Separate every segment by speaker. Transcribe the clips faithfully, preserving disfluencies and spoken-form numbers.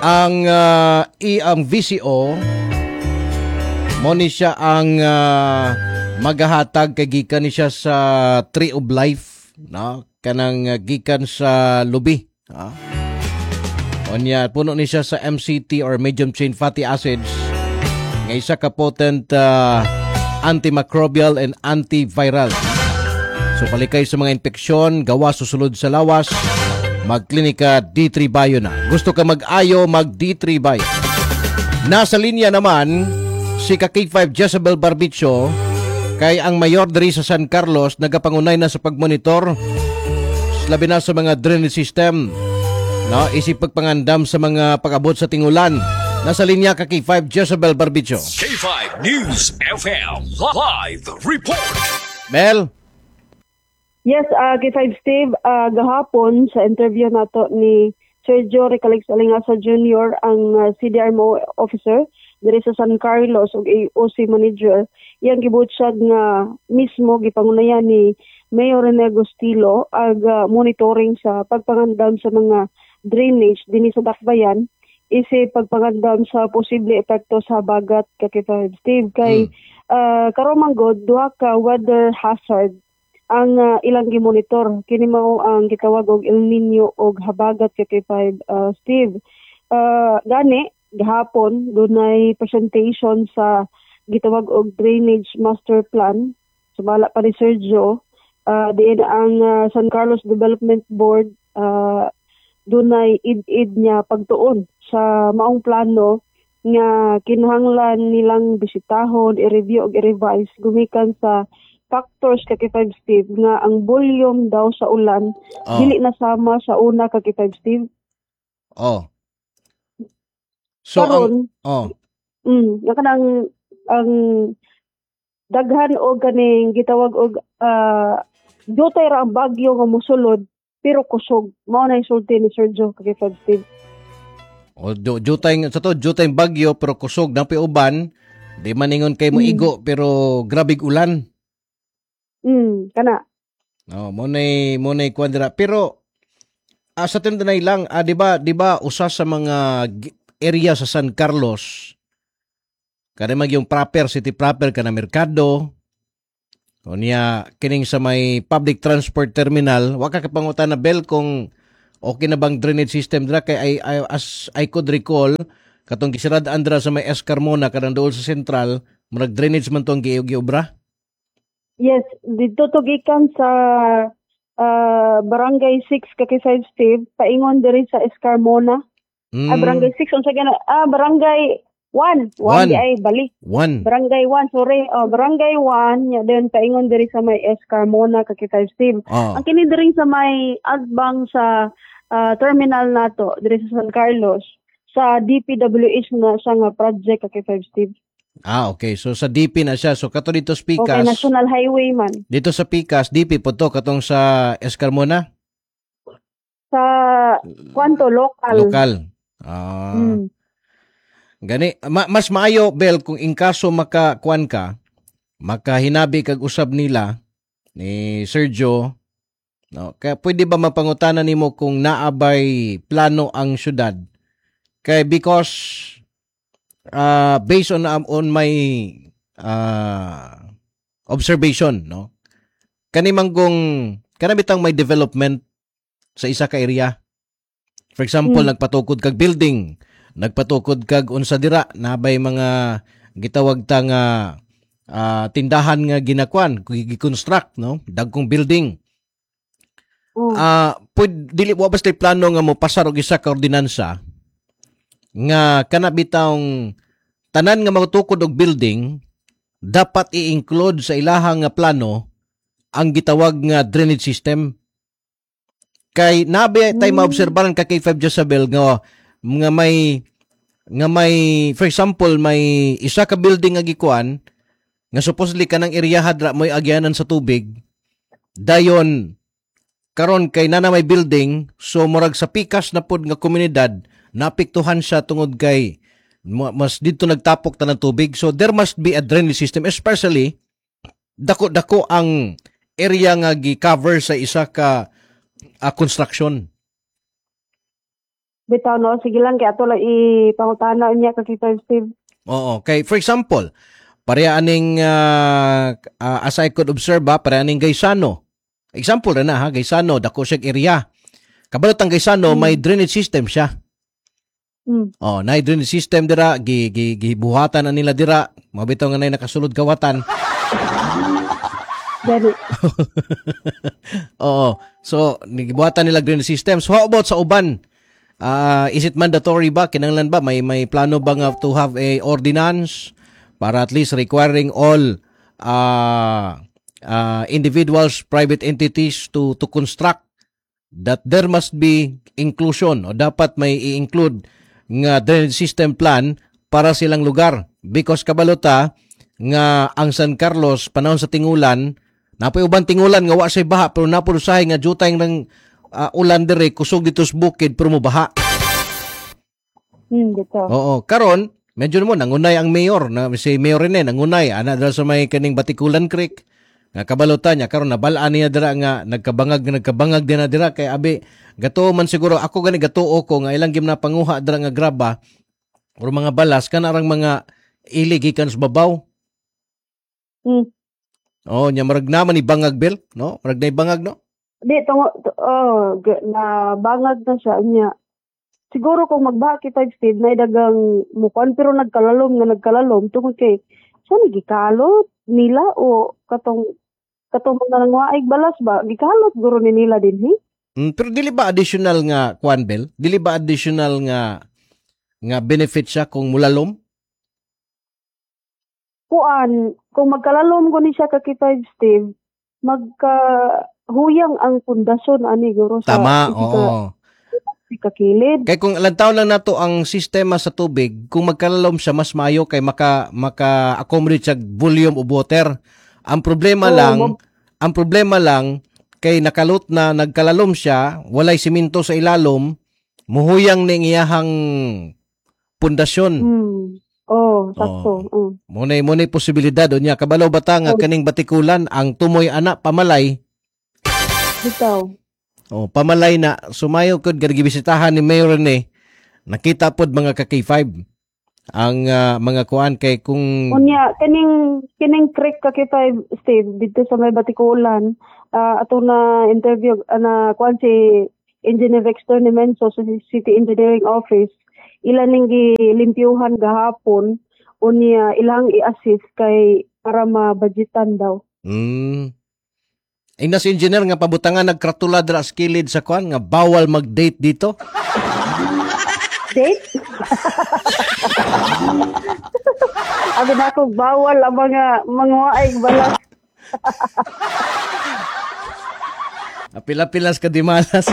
Speaker 1: Ang uh, i ang V C O mo ni siya ang uh, magahatag kay gikan ni siya sa Tree of Life, no? Kanang uh, gikan sa lubi, no? Onya puno ni siya sa M C T or medium chain fatty acids nga isa ka potent uh, antimicrobial and antiviral. So palikay sa mga infeksyon, gawa susulod sa lawas, magklinika D three Bio na. Gusto ka mag-ayo, mag D three Bio. Nasa linya naman si ka K five Jezebel Barbicho, kay ang mayor diri sa San Carlos nagapangunay na sa pagmonitor labi na sa mga drainage system, no, isip pagpangandam sa mga pag-abot sa tingulan. Nasa linya ka K five Jezebel Barbicho.
Speaker 2: K five News F M Live Report.
Speaker 1: Mel.
Speaker 3: Yes, uh, K five Steve, uh, gahapon sa interview nato ni Sergio Recalix Alingasa Junior, ang uh, C D R M O officer diri sa San Carlos ug O C manager, iyang gibutyag nga mismo gipangunayan ni Mayor Rene Agustilo ag uh, monitoring sa pagpangandam sa mga drainage dinhi sa Dakbayan, isip pagpangandam sa posible epekto sa bagat ka K five Steve kay hmm. uh, karomanggod duha ka weather hazard ang uh, ilang gimonitor. Kini mao ang gitawag og El Nino og habagat ka K five uh, Steve. Uh, gani gahapon dunay presentation sa gitawag og drainage master plan sumala pa ni Sergio. Uh, diin ang uh, San Carlos Development Board uh, dunay id-id niya pagtuon sa maong plano nga kinahanglan nilang bisitahon, i-review ug i-revise gumikan sa factors ka K five Steve nga ang volume daw sa ulan oh. dili nasama sa una ka K five Steve.
Speaker 1: Oh. So
Speaker 3: karon,
Speaker 1: ang, oh.
Speaker 3: Mm, nga kanang ang daghan og kaning gitawag og uh, dutay ra ang bagyo nga mosulod pero kusog. Mao na isulti ni Sergio ka K five Steve.
Speaker 1: O jutay sa to jutay bagyo pero kusog na uban, di maningon kay mo mm. igo pero grabig ulan.
Speaker 3: Mm, kana.
Speaker 1: Oh, mo nay mo nay kwadra pero uh, sa tindanay lang, ah, di ba di ba usa sa mga area sa San Carlos kada mag yung proper city proper kana merkado o niya kining sa may public transport terminal wa ka kapangutan na bel kung okay na bang drainage system dra kay I, I, as I could recall katong gisirad andra sa may S. Carmona kadang dool sa Central murag drainage man tong giobra.
Speaker 3: Yes, dito to gikan sa uh, Barangay six ka K five Steve paingon diri sa S. Carmona. Mm. Ah, Barangay six unsa gana? Ah, Barangay one. One di ay bali.
Speaker 1: One.
Speaker 3: Barangay one, sorry. Oh, Barangay one, nya then paingon diri sa may S. Carmona ka K five Steve.
Speaker 1: Oh.
Speaker 3: Ang kini diri sa may agbang sa uh, terminal nato diri sa San Carlos sa D P W H na siya nga project ka K five Steve.
Speaker 1: Ah, okay. So sa D P na siya. So kato dito sa Picas.
Speaker 3: Okay, National Highway man.
Speaker 1: Dito sa Picas, D P po to katong sa S. Carmona?
Speaker 3: Sa kwanto local.
Speaker 1: Local. Ah. Mm. Gani ma, mas maayo bel kung in kaso makakuan ka, makahinabi kag usab nila ni Sergio, no? Kaya pwede ba mapangutanan nimo kung naabay plano ang syudad? Kay because uh, based on um, on my uh, observation, no? Kani manggong kanabitang may development sa isa ka area. For example, hmm. nagpatukod kag building, nagpatukod kag unsa dira nabay mga gitawag ta nga uh, tindahan nga ginakwan, gi-construct, no? Dagkong building. Ah, uh, pud dili mo basta plano nga mo pasar og isa ka ordinansa nga kana bitawng tanan nga matukod og building dapat i-include sa ilahang nga plano ang gitawag nga drainage system. Kay nabi tay maobserbahan ka K five Jezebel nga nga may nga may for example may isa ka building nga gikuan nga supposedly kanang area hadra moy agyanan sa tubig dayon karon kay nana may building so murag sa Picas na pod nga komunidad napiktuhan siya tungod kay mas dito nagtapok ta ng tubig, so there must be a drainage system, especially dako dako ang area nga gi-cover sa isa ka uh, construction.
Speaker 3: Bitaw no, sige lang kay ato lang ipangutana niya kay Five Steve.
Speaker 1: Oo, okay. For example, pareha aning uh, uh, as I could observe ba, pareha aning Gaisano. Example na na ha, Gaisano, dako siya area. Kabalot ang Gaisano,
Speaker 3: Mm.
Speaker 1: may drainage system siya.
Speaker 3: Mm.
Speaker 1: Oh, na drainage system dira, gi gi gibuhatan na nila dira. Mabitaw nga nay nakasulod kawatan.
Speaker 3: Gani.
Speaker 1: Oo. So, gibuhatan nila drainage system. So, how about sa uban? Uh, is it mandatory ba? Kinanglan ba? May may plano ba nga to have a ordinance para at least requiring all uh, uh, individuals, private entities to to construct that there must be inclusion o dapat may i-include nga drainage system plan para silang lugar. Because kabalota nga ang San Carlos panahon sa tingulan, napoy uban tingulan nga wa say baha pero napurusahay nga jutay ng uh, ulan dire kusog dito sa bukid pero mo baha.
Speaker 3: Hmm, dito.
Speaker 1: Oo, karon medyo mo nangunay ang mayor na si Mayor Rene nangunay ana dala sa may kaning Batikulan Creek nga kabalota niya karon nabalaan niya dira nga nagkabangag nagkabangag din na dira kay abi gato man siguro ako gani gatuo ko nga ilang gim na panguha dira nga graba or mga balas kana rang mga ilig gikan sa babaw.
Speaker 3: Hmm.
Speaker 1: Oh, nya marag naman ni bangag bel, no? Marag na bangag no?
Speaker 3: Di tungo to, oh, g- na bangag na siya niya. Siguro kung magbaha kay Five Steve na dagang mukuan pero nagkalalom nga nagkalalom tungod kay sa gikalot nila o katong katong mga nangwaig balas ba gikalot guro ni nila din hi.
Speaker 1: Mm, pero dili ba additional nga kwan bel? Dili ba additional nga nga benefit siya kung mulalom?
Speaker 3: Kuan kung magkalalom ko ni siya kay Five Steve magka huyang ang pundasyon ani guro sa
Speaker 1: Tama,
Speaker 3: sa-
Speaker 1: oo.
Speaker 3: sa kakilid.
Speaker 1: Kay kung ilang taon lang nato ang sistema sa tubig, kung magkalalom siya mas maayo kay maka maka accommodate sa volume of water. Ang problema
Speaker 3: Oo,
Speaker 1: lang,
Speaker 3: mag-
Speaker 1: ang problema lang kay nakalot na nagkalalom siya, walay simento sa ilalom, muhuyang ning iyahang pundasyon.
Speaker 3: Hmm. Oh, sakto.
Speaker 1: Oo.
Speaker 3: Mm.
Speaker 1: Munay munay posibilidad unya kabalaw bata nga
Speaker 3: Oo.
Speaker 1: kaning Batikulan ang tumoy ana pamalay.
Speaker 3: Bitaw.
Speaker 1: Oh, pamalay na sumayo kod gibisitahan ni Mayor Rene. Nakita pod mga ka K five ang ah, mga kuan kay kung
Speaker 3: Unya, kining kining creek ka kay Five Steve dito sa may Batikulan, ah ato na interview ah, na kuan si Engineer Vexter ni Menso sa City Engineering Office. Ilan ning gilimpyuhan gahapon unya ilang i-assist kay para ma-budgetan daw.
Speaker 1: mm, ina si engineer nga pabutangan nagkratula dra sa kilid sa kuan nga bawal mag-date dito.
Speaker 3: Date? Abi na ako bawal ang mga mga waig balas.
Speaker 1: Apila-pilas ka di malas.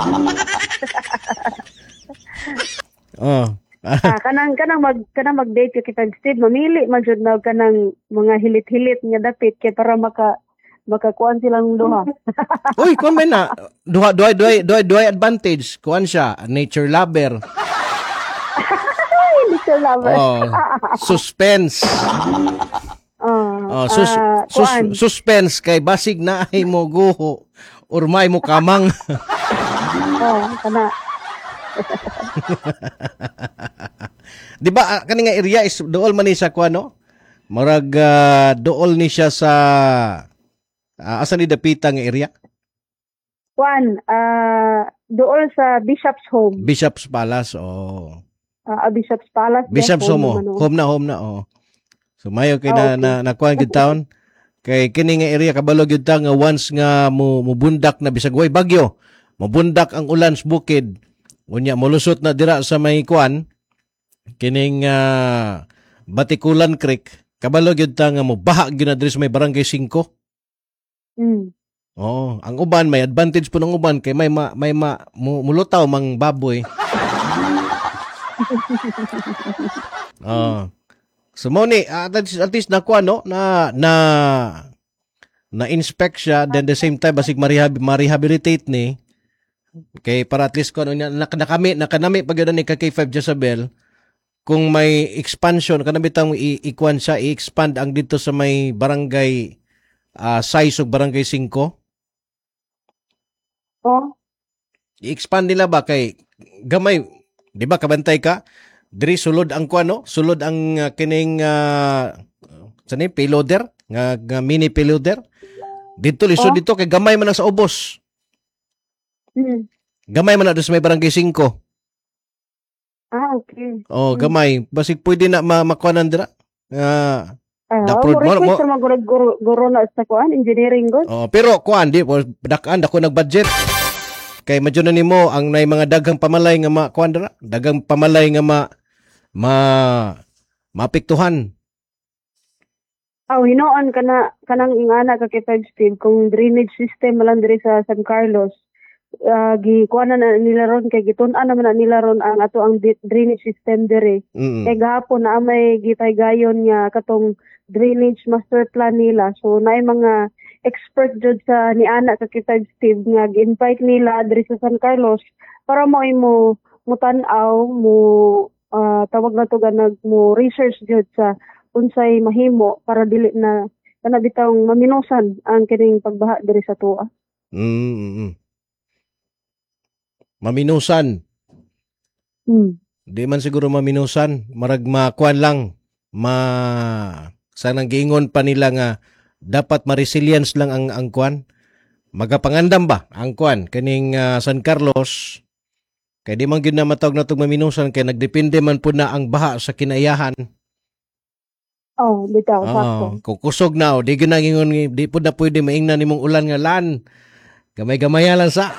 Speaker 1: Oh.
Speaker 3: Ah, kanang kanang mag kanang mag-date ka kay Five Steve, mamili man jud na kanang mga hilit-hilit nga dapit kay para maka makakuan silang duha.
Speaker 1: Uy, kuan man na. Duha duha duha duha duha advantage. Kuan siya, nature lover.
Speaker 3: Hindi siya lover.
Speaker 1: Oh, suspense.
Speaker 3: Oh,
Speaker 1: Oh, sus,
Speaker 3: ah,
Speaker 1: sus,
Speaker 3: kuan.
Speaker 1: suspense kay basig na ay mo guho or may mo kamang.
Speaker 3: Oh, kana.
Speaker 1: Di ba ah, kani nga area is dool man ni sa kuan no? Marag ah, dool ni siya sa ah, asa ni dapita nga area?
Speaker 3: Kuan, ah dool sa Bishop's Home.
Speaker 1: Bishop's Palace. Oh.
Speaker 3: Ah, Bishop's Palace.
Speaker 1: Bishop's
Speaker 3: Home
Speaker 1: Home. oh.
Speaker 3: naman, oh.
Speaker 1: Home na home na oh. So mayo kay na
Speaker 3: Ah, okay.
Speaker 1: na nakuan gid taon. Kay kini nga area kabalo gyud ta nga once nga mo mubundak na bisag way bagyo, mubundak ang ulan sa bukid. Unya molusot na dira sa may kuan kining ah, Batikulan Creek. Kabalo gyud ta nga mobaha gyud na diri sa may barangay five.
Speaker 3: Mm.
Speaker 1: Oh, ang uban may advantage po ng uban kay may ma, may ma, mu- mulutaw mang baboy. Oh. So mo ni at least, at least nakuha no na na na inspect siya then the same time basig marehab, marehabilitate ni kay para at least ko ano niya nak- nakami nakanami pag yun ni ka K five Jezabel kung may expansion kanami tang i- ikuan siya i-expand ang dito sa may barangay ah, size of barangay five.
Speaker 3: Oh,
Speaker 1: I-expand nila ba kay gamay Di ba kabantay ka? Diri sulod ang kuan no? Sulod ang uh, kining uh, sani payloader nga, nga mini payloader. Dito lisod
Speaker 3: Oh.
Speaker 1: dito kay gamay man na sa ubos.
Speaker 3: Hmm.
Speaker 1: Gamay man na sa may barangay five.
Speaker 3: Ah, okay.
Speaker 1: Oh,
Speaker 3: Hmm.
Speaker 1: gamay. Basig pwede na ma makuanan dira. Ah,
Speaker 3: Ah,
Speaker 1: Daprod
Speaker 3: mo
Speaker 1: mo- mo-
Speaker 3: request sa mga guro, guro na sa kuan, engineering good.
Speaker 1: oh, pero kuan di dakan dako nag-budget. Kay medyo na nimo ang nay mga daghang pamalay nga ma kuan dira, daghang pamalay nga ma ma mapiktuhan.
Speaker 3: Aw, hinoon ka na, kanang ingana ka kay Five Steve, kung drainage system malang diri sa San Carlos, uh, gi kuha na na nila ron, kay gitun-an naman na nila ron ang ato ang di- drainage system diri.
Speaker 1: Mm.
Speaker 3: Kay gahapon na may gitay gayon nga katong drainage master plan nila. So naay mga expert jud sa ni ana ka kay Five Steve nga gi-invite nila diri sa San Carlos para mo imo mo tan-aw mo ah, tawag na to ganag mo research jud sa unsay mahimo para dili na kana bitawng maminusan ang kining pagbaha diri sa tuwa.
Speaker 1: Mm. mm, mm. Maminusan.
Speaker 3: Hmm.
Speaker 1: Di man siguro maminusan, marag makuan lang. Ma sanang giingon pa nila nga dapat ma-resilience lang ang ang kuan. Magapangandam ba ang kuan kaning ah, San Carlos? Kay di man gyud na matawag na tong maminusan kay nagdepende man po na ang baha sa kinaiyahan.
Speaker 3: Oh, bitaw sakto.
Speaker 1: Oo, kung kusog na o, di gyud na ingon di po na pwede maingnan nimong ulan nga lan. Gamay-gamay lang sa.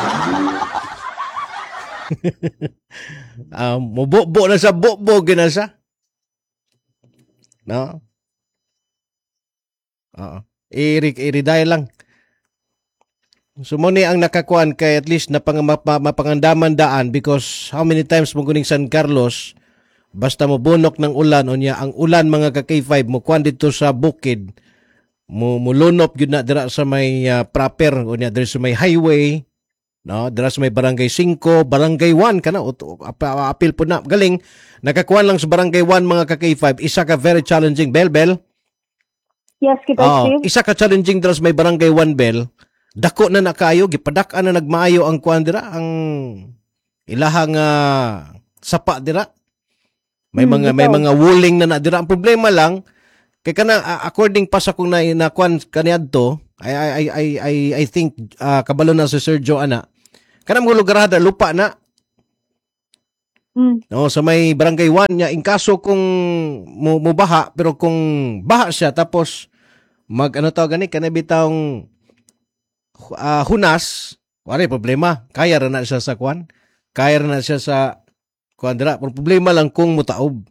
Speaker 1: Ah, mubo-bo na sa bobo gina sa. No? Oo. Iri iri dahil lang. So mo ni ang nakakuan kay at least napang mapa- mapangandaman daan because how many times mo guning San Carlos basta mo bunok ng ulan unya ang ulan mga ka K five mo kuan dito sa bukid mo mulunop gyud na dira sa may uh, proper unya dira sa may highway no dira sa may barangay five barangay one kana ut- ap- apil po na galing nakakuan lang sa barangay one mga ka K five isa ka very challenging bell bell.
Speaker 3: Yes, kita
Speaker 1: Oo,
Speaker 3: Steve.
Speaker 1: isa ka challenging dira sa may barangay one bell. Dako na nakayo gipadak-an na nagmaayo ang kuan dira ang ilahang uh, sapa dira. May
Speaker 3: Hmm,
Speaker 1: mga may
Speaker 3: bitaw.
Speaker 1: mga wuling na na dira. Ang problema lang kay kana uh, according pa sa kung na, na kuan kaniadto I I I I I, I think uh, kabalo na si Sergio ana. Kanang mga lugar hada lupa na
Speaker 3: Hmm.
Speaker 1: no sa may barangay one nya in kaso kung mo, mo baha pero kung baha siya tapos mag ano tawag gani kana bitawng uh, hunas wala problema kaya ra na siya sa kuan kaya ra na siya sa kuan dira pero problema lang kung mutaob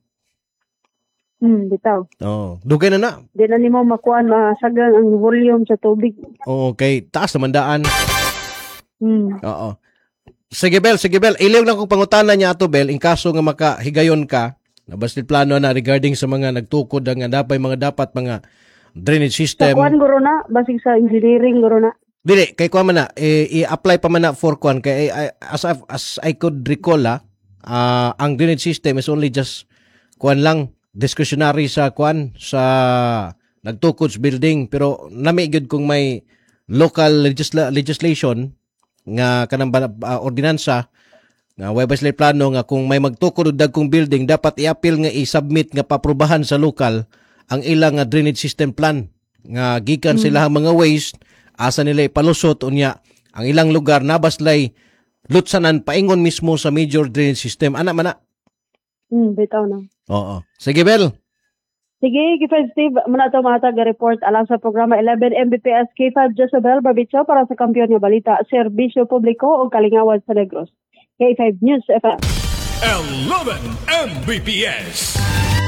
Speaker 3: Hmm, bitaw.
Speaker 1: oh dugay na na
Speaker 3: Di na nimo makuan masagang ang volume sa tubig.
Speaker 1: okay taas naman daan
Speaker 3: Hmm.
Speaker 1: oo sige Bel sige Bel ilaw na kong pangutana niya ato Bel in kaso nga makahigayon ka nabastil plano na regarding sa mga nagtukod ang dapat mga dapat mga drainage
Speaker 3: Sa
Speaker 1: system.
Speaker 3: kuan guro na, basig sa engineering guro na.
Speaker 1: Dili, kay kuha man na, eh, i-apply pa man na for kuan. Kay, eh, as, I- as I could recall, ah, ah, ang drainage system is only just kuan lang, discretionary sa kuan, sa nagtukods building. Pero namigid kung may local legisla- legislation nga kanang uh, ordinansa nga way baslay plano nga kung may magtukod og dagkong building dapat i-appeal nga i-submit nga paprobahan sa lokal ang ilang nga drainage system plan nga gikan sila ang mga waste asa nila ipalusot unya ang ilang lugar nabaslay lutsanan paingon mismo sa major drainage system ana man na.
Speaker 3: Hmm, bitaw na.
Speaker 1: Oo, sige Bel.
Speaker 3: Sige, K five Steve, muna ito mga taga-report alang sa programa eleven M B P S K five Jezebel Barbicho para sa kampiyon nga balita, serbisyo publiko o kalingawan sa Negros. K five News F M.
Speaker 2: eleven M B P S.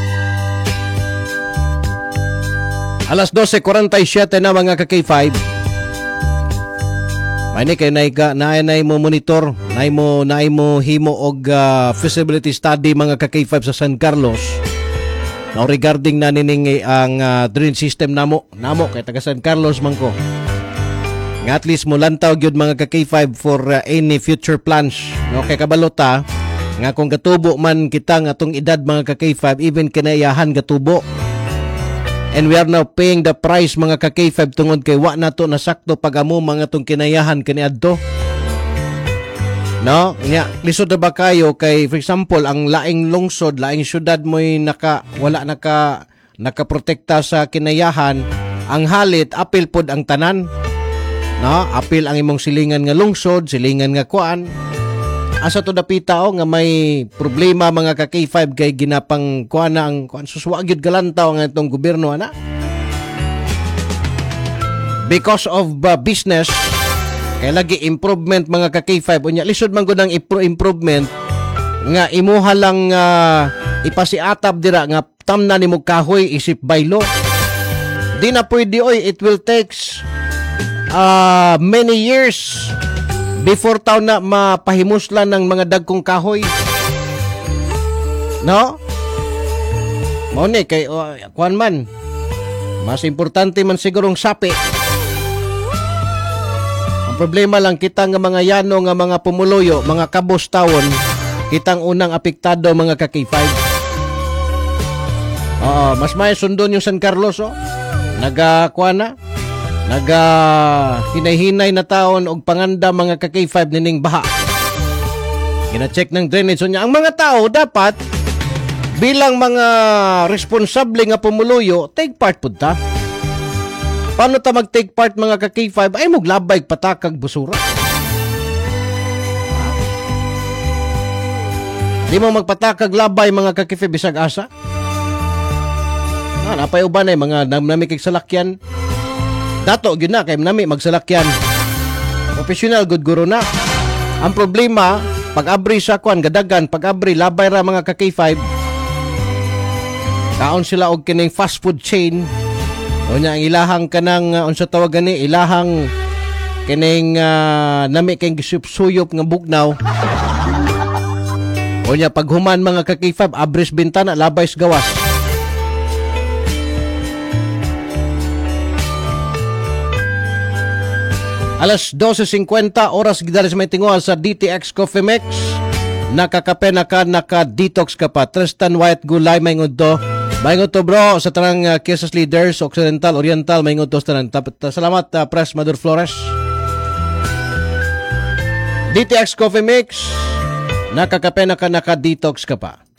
Speaker 1: Alas twelve forty-seven na mga ka K five. May ni kay nay ka naay nay mo monitor, nay mo naay mo himo og uh, feasibility study mga ka K five sa San Carlos. Now regarding na nining ang uh, drain system namo, namo kay taga San Carlos man ko. Nga at least mo lantaw gyud mga ka K five for uh, any future plans. No kay kabalota nga kung gatubo man kita nga atong edad mga ka K five even kinayahan gatubo. And we are now paying the price mga ka K five tungod kay wa nato nasakto pagamo mga tong kinayahan kaniadto. No? Nya, lisod na ba kayo kay, for example, ang laing lungsod, laing syudad mo'y naka, wala naka, nakaprotekta sa kinayahan, ang halit, apil pod ang tanan. No? Apil ang imong silingan nga lungsod, silingan nga kuan. Asa to dapita o nga may problema mga ka K five kay ginapang kuan na ang kuan suswa gyud galantaw nga itong gobyerno ana. Because of uh, business, kay lagi improvement mga ka K five unya lisod man gud ang improvement nga imuha lang uh, ipasiatab dira nga tamna nimo kahoy isip baylo. Di na pwede oy, it will takes uh, many years before taon na mapahimuslan ng mga dagkong kahoy. No? Mao ni kay uh, kuan man. Mas importante man sigurong sapi. Ang problema lang kita nga mga yano nga mga pumuluyo, mga kabos tawon, kitang unang apektado mga ka K five. Oo, mas may sundon yung San Carlos oh. Naga kuan na. Naga hinay-hinay na taon og panganda mga ka K five nining baha. Gina-check ng drainage niya. Ang mga tao dapat bilang mga responsable nga pumuluyo, take part pud ta. Paano ta mag-take part mga ka K five? Ay moglabay patakag busura. Di mo magpatakag labay mga ka K five bisag asa. Ah, napay uban ay mga nami kay salakyan. Dato gyud na kay nami magsalakyan. Professional good guro na. Ang problema, pag-abri sa kwan gadagan, pag-abri labay ra mga ka K five. Kaon sila og kining fast food chain. O nya ang ilahang kanang uh, unsa tawagan ni ilahang kining uh, nami kay gisuyop nga bugnaw. O nya paghuman mga ka K five abris bintana labay sa gawas. Alas twelve fifty oras gidalis may tinguha sa D T X Coffee Mix. Nakakape na ka, naka-detox ka pa. Tristan White Gulay, may ngudo. May ngudo bro sa tanang uh, Quezon Leaders, Occidental, Oriental, may ngudo sa tanang. Salamat uh, Pres Madur Flores. D T X Coffee Mix. Nakakape na ka, naka-detox ka pa.